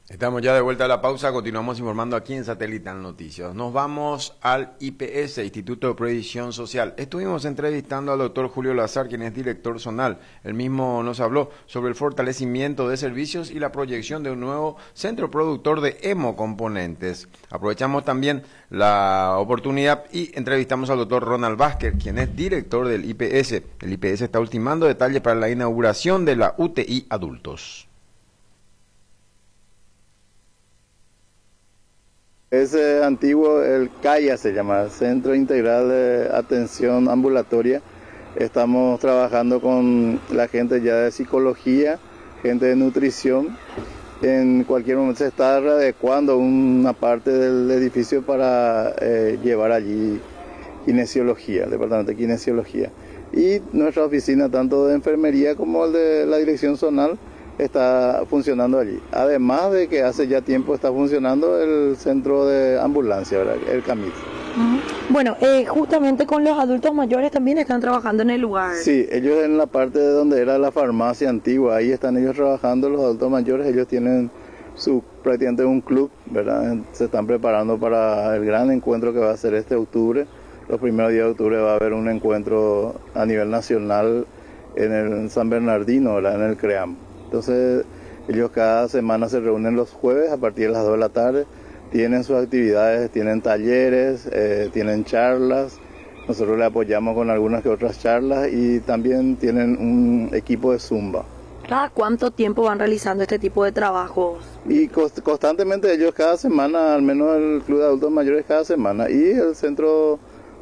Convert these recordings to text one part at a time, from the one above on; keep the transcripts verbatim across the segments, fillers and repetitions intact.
Estamos ya de vuelta a la pausa, continuamos informando aquí en Satelital Noticias. Nos vamos al I P S, Instituto de Previsión Social. Estuvimos entrevistando al doctor Julio Lazar, quien es director zonal. Él mismo nos habló sobre el fortalecimiento de servicios y la proyección de un nuevo centro productor de hemocomponentes. Aprovechamos también la oportunidad y entrevistamos al doctor Ronald Vázquez, quien es director del I P S. El I P S está ultimando detalles para la inauguración de la U T I Adultos. Es eh, antiguo, el CAIA se llama, Centro Integral de Atención Ambulatoria. Estamos trabajando con la gente ya de psicología, gente de nutrición. En cualquier momento se está adecuando una parte del edificio para eh, llevar allí kinesiología, el departamento de kinesiología. Y nuestra oficina, tanto de enfermería como el de la dirección zonal, está funcionando allí. Además de que hace ya tiempo está funcionando el centro de ambulancia, ¿verdad? El CAMIT. Uh-huh. Bueno, eh, justamente con los adultos mayores también están trabajando en el lugar. Sí, ellos en la parte de donde era la farmacia antigua, ahí están ellos trabajando, los adultos mayores. Ellos tienen su prácticamente un club, ¿verdad? Se están preparando para el gran encuentro que va a ser este octubre. Los primeros días de octubre va a haber un encuentro a nivel nacional en el San Bernardino, ¿verdad? En el CREAM. Entonces, ellos cada semana se reúnen los jueves a partir de las dos de la tarde, tienen sus actividades, tienen talleres, eh, tienen charlas, nosotros le apoyamos con algunas que otras charlas y también tienen un equipo de Zumba. ¿Cada cuánto tiempo van realizando este tipo de trabajos? Y cost- constantemente ellos cada semana, al menos el Club de Adultos Mayores cada semana, y el centro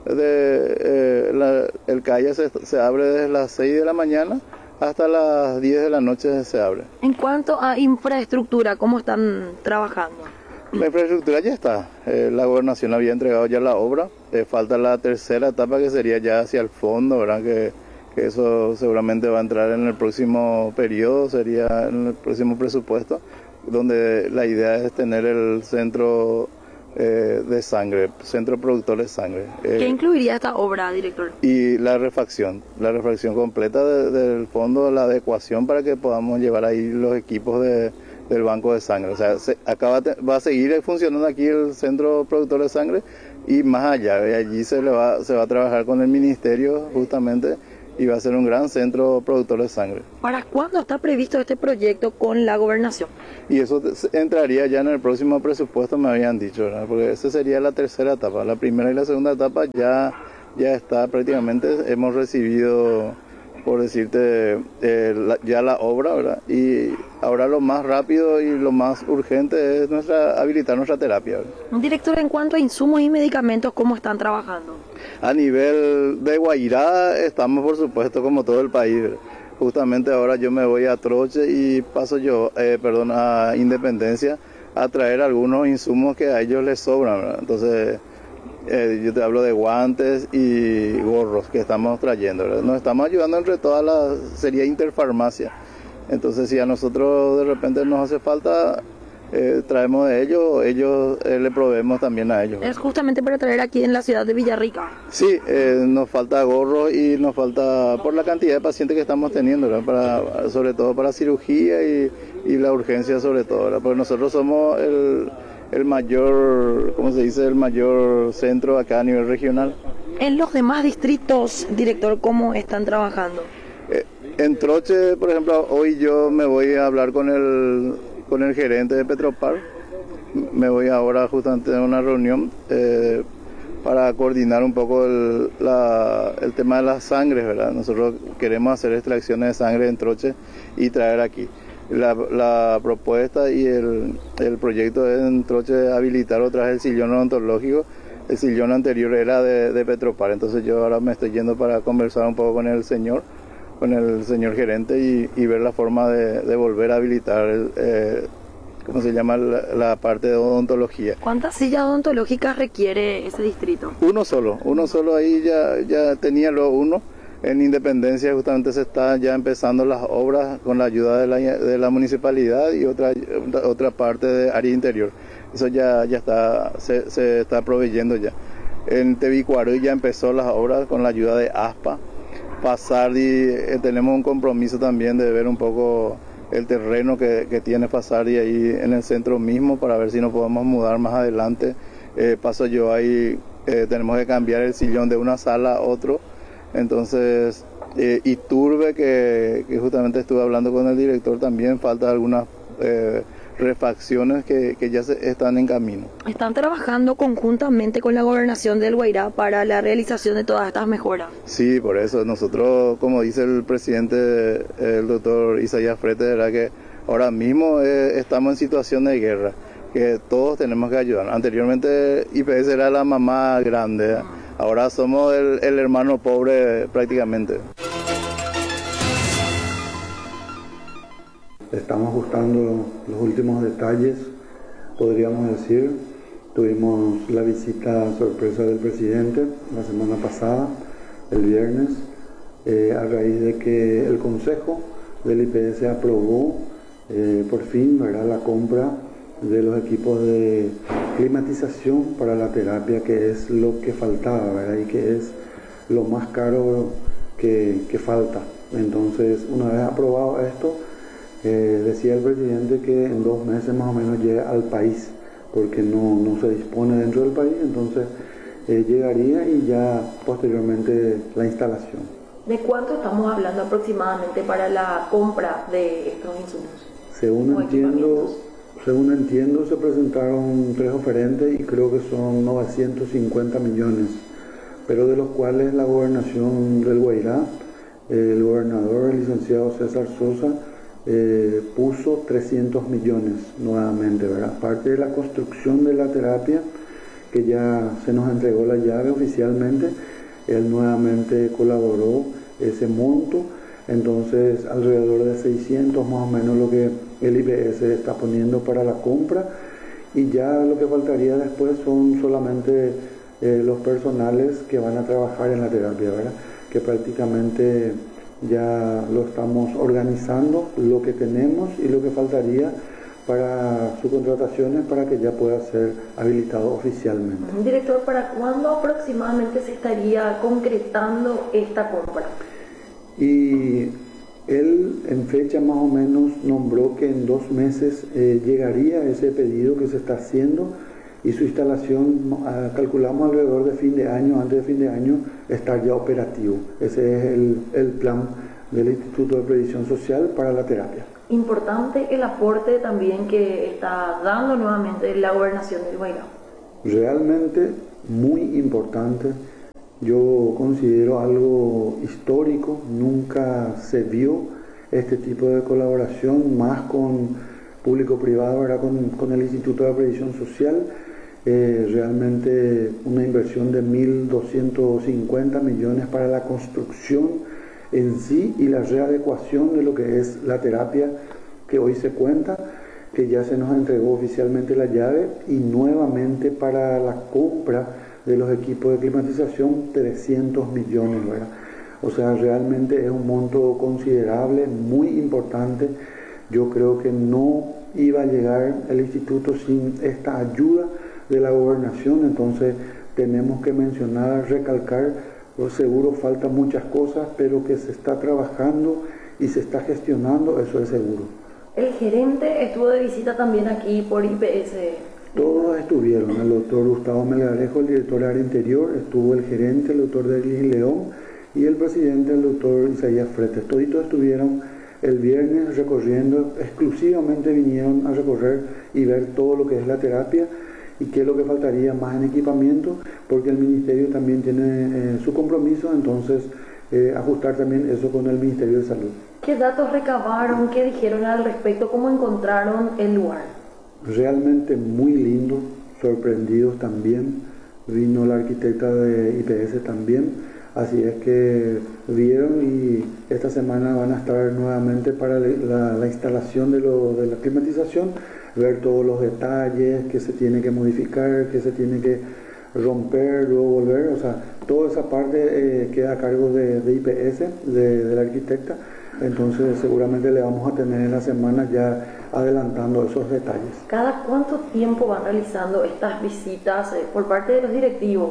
de eh, la, el CAIA se, se abre desde las seis de la mañana hasta las diez de la noche se abre. En cuanto a infraestructura, ¿cómo están trabajando? La infraestructura ya está. Eh, la gobernación había entregado ya la obra. Eh, falta la tercera etapa que sería ya hacia el fondo, ¿verdad? Que, que eso seguramente va a entrar en el próximo periodo, sería en el próximo presupuesto, donde la idea es tener el centro eh, de sangre, centro productor de sangre. Eh, ¿Qué incluiría esta obra, director? Y la refacción, la refacción completa de, del fondo, la adecuación para que podamos llevar ahí los equipos de, del banco de sangre. O sea, se, acá va, va a seguir funcionando aquí el centro productor de sangre y más allá, y allí se, le va, se va a trabajar con el ministerio justamente y va a ser un gran centro productor de sangre. ¿Para cuándo está previsto este proyecto con la gobernación? Y eso entraría ya en el próximo presupuesto, me habían dicho, ¿verdad? Porque esa sería la tercera etapa. La primera y la segunda etapa ya, ya está prácticamente, hemos recibido, por decirte, eh, la, ya la obra, ¿verdad? Y ahora lo más rápido y lo más urgente es nuestra habilitar nuestra terapia, ¿verdad? Director, en cuanto a insumos y medicamentos, ¿cómo están trabajando? A nivel de Guairá estamos, por supuesto, como todo el país, ¿verdad? Justamente ahora yo me voy a Troche y paso yo, eh, perdón, a Independencia a traer algunos insumos que a ellos les sobran, ¿verdad? Entonces, eh, yo te hablo de guantes y gorros que estamos trayendo, ¿verdad? Nos estamos ayudando entre todas las, sería interfarmacia. Entonces, si a nosotros de repente nos hace falta, eh, traemos de ellos, ellos eh, le proveemos también a ellos. Es justamente para traer aquí en la ciudad de Villarrica. Sí, eh, nos falta gorro y nos falta por la cantidad de pacientes que estamos teniendo, ¿verdad? Para, sobre todo para cirugía y, y la urgencia sobre todo, ¿verdad? Porque nosotros somos el, el mayor, ¿cómo se dice? El mayor centro acá a nivel regional. En los demás distritos, director, ¿cómo están trabajando? Eh, en Troche, por ejemplo, hoy yo me voy a hablar con el con el gerente de Petropar. Me voy ahora justamente a una reunión eh, para coordinar un poco el, la, el tema de las sangres, ¿verdad? Nosotros queremos hacer extracciones de sangre en Troche y traer aquí. La, la propuesta y el, el proyecto es en Troche habilitar otra vez el sillón odontológico. El sillón anterior era de, de Petropar, entonces yo ahora me estoy yendo para conversar un poco con el señor con el señor gerente y, y ver la forma de, de volver a habilitar el, eh, ¿cómo se llama? La, la parte de odontología. ¿Cuántas sillas odontológicas requiere ese distrito? Uno solo, uno solo ahí ya, ya tenía lo uno. En Independencia justamente se están ya empezando las obras con la ayuda de la, de la municipalidad y otra, otra parte de área interior. Eso ya, ya está, se, se está proveyendo ya. En Tebicuaroy ya empezó las obras con la ayuda de ASPA. Pasar y eh, tenemos un compromiso también de ver un poco el terreno que, que tiene pasar y ahí en el centro mismo para ver si nos podemos mudar más adelante. Eh, paso yo ahí, eh, tenemos que cambiar el sillón de una sala a otro. Entonces, eh, Iturbe, que, que justamente estuve hablando con el director, también falta algunas eh, refacciones que, que ya se están en camino. Están trabajando conjuntamente con la gobernación del Guairá para la realización de todas estas mejoras. Sí, por eso nosotros, como dice el presidente, el doctor Isaías Frete, ¿verdad? Que ahora mismo eh, estamos en situación de guerra, que todos tenemos que ayudar. Anteriormente I P S era la mamá grande, ¿eh? Ahora somos el, el hermano pobre prácticamente. Estamos ajustando los últimos detalles, podríamos decir. Tuvimos la visita sorpresa del presidente la semana pasada, el viernes, eh, a raíz de que el Consejo del I P S aprobó eh, por fin, ¿verdad?, la compra de los equipos de climatización para la terapia, que es lo que faltaba, ¿verdad?, y que es lo más caro que, que falta. Entonces, una vez aprobado esto, eh, decía el presidente que en dos meses más o menos llega al país, porque no, no se dispone dentro del país, entonces eh, llegaría y ya posteriormente la instalación. ¿De cuánto estamos hablando aproximadamente para la compra de estos insumos? Según entiendo, según entiendo, se presentaron tres oferentes y creo que son novecientos cincuenta millones, pero de los cuales la gobernación del Guairá, el gobernador, el licenciado César Sosa, eh, puso trescientos millones nuevamente, ¿verdad? Parte de la construcción de la terapia, que ya se nos entregó la llave oficialmente, él nuevamente colaboró ese monto. Entonces, alrededor de seiscientos más o menos lo que el I P S está poniendo para la compra, y ya lo que faltaría después son solamente eh, los personales que van a trabajar en la terapia, ¿verdad? Que prácticamente ya lo estamos organizando, lo que tenemos y lo que faltaría para sus contrataciones para que ya pueda ser habilitado oficialmente. Director, ¿para cuándo aproximadamente se estaría concretando esta compra? Y él en fecha más o menos nombró que en dos meses eh, llegaría ese pedido que se está haciendo, y su instalación, uh, calculamos alrededor de fin de año, antes de fin de año, estar ya operativo. Ese es el, el plan del Instituto de Previsión Social para la terapia. Importante el aporte también que está dando nuevamente la gobernación del Guairá. Realmente muy importante. Yo considero algo histórico, nunca se vio este tipo de colaboración, más con público-privado, ahora con, con el Instituto de Previsión Social. Eh, realmente una inversión de mil doscientos cincuenta millones para la construcción en sí y la readecuación de lo que es la terapia que hoy se cuenta, que ya se nos entregó oficialmente la llave, y nuevamente para la compra de los equipos de climatización trescientos millones, ¿verdad? O sea, realmente es un monto considerable, muy importante. Yo creo que no iba a llegar el instituto sin esta ayuda de la gobernación, entonces tenemos que mencionar, recalcar, pues seguro faltan muchas cosas, pero que se está trabajando y se está gestionando, eso es seguro. El gerente estuvo de visita también aquí por I P S. Todos estuvieron, el doctor Gustavo Melgarejo, el director de área interior, estuvo el gerente, el doctor Derlis León, y el presidente, el doctor Isaías Frete. Todos estuvieron el viernes recorriendo, exclusivamente vinieron a recorrer y ver todo lo que es la terapia y qué es lo que faltaría más en equipamiento, porque el ministerio también tiene eh, su compromiso, entonces eh, ajustar también eso con el Ministerio de Salud. ¿Qué datos recabaron? ¿Qué dijeron al respecto? ¿Cómo encontraron el lugar? Realmente muy lindo, sorprendidos también. Vino la arquitecta de I P S también, así es que vieron, y esta semana van a estar nuevamente para la, la instalación de, lo, de la climatización, ver todos los detalles, qué se tiene que modificar, qué se tiene que romper, luego volver, o sea, toda esa parte eh, queda a cargo de, de I P S, de, de la arquitecta. Entonces seguramente le vamos a tener en la semana ya adelantando esos detalles. ¿Cada cuánto tiempo van realizando estas visitas eh, por parte de los directivos?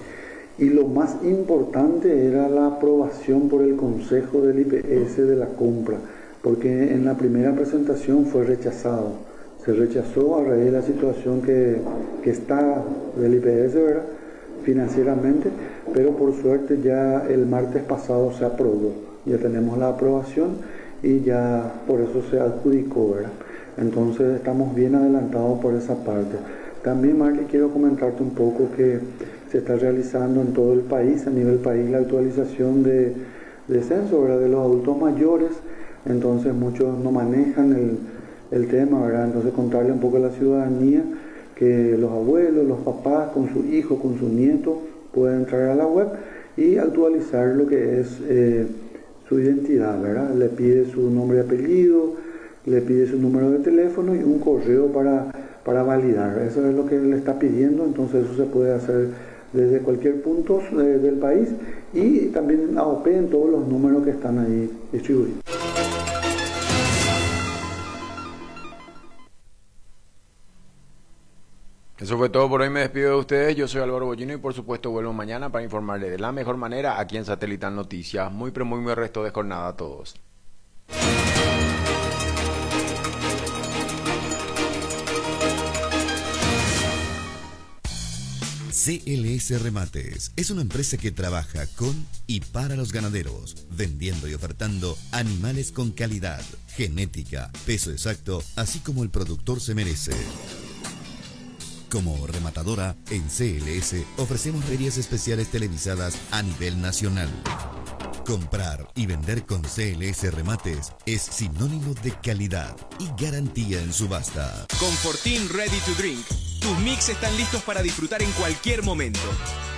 Y lo más importante era la aprobación por el Consejo del I P S de la compra, porque en la primera presentación fue rechazado. Se rechazó a raíz de la situación que, que está del I P S, ¿verdad?, financieramente, pero por suerte ya el martes pasado se aprobó. Ya tenemos la aprobación y ya por eso se adjudicó, ¿verdad? Entonces estamos bien adelantados por esa parte. También, Marley, quiero comentarte un poco que se está realizando en todo el país, a nivel país, la actualización de, de censo, ¿verdad?, de los adultos mayores. Entonces muchos no manejan el, el tema, ¿verdad? Entonces contarle un poco a la ciudadanía que los abuelos, los papás, con su hijo, con su nieto, pueden entrar a la web y actualizar lo que es eh, su identidad, ¿verdad? Le pide su nombre y apellido, le pide su número de teléfono y un correo para, para validar. Eso es lo que le está pidiendo, entonces eso se puede hacer desde cualquier punto de, del país y también A O P en todos los números que están ahí distribuidos. Eso fue todo por hoy, me despido de ustedes, yo soy Álvaro Bollino y por supuesto vuelvo mañana para informarles de la mejor manera aquí en Satelital Noticias. Muy pero muy buen resto de jornada a todos. C L S Remates es una empresa que trabaja con y para los ganaderos, vendiendo y ofertando animales con calidad, genética, peso exacto, así como el productor se merece. Como rematadora, en C L S ofrecemos ferias especiales televisadas a nivel nacional. Comprar y vender con C L S Remates es sinónimo de calidad y garantía en subasta. Confortín Ready to Drink. Tus mix están listos para disfrutar en cualquier momento.